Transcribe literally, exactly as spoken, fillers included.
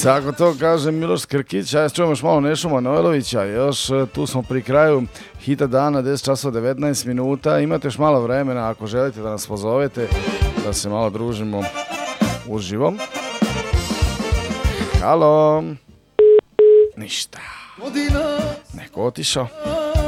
Tako to kaže Miloš Krkić, a čujemo još malo Nešu Manojlovića, još tu smo pri kraju hita dana, deset časova devetnaest minuta, imate još malo vremena ako želite da nas pozovete, da se malo družimo uživo. Halo, ništa, neko otišao.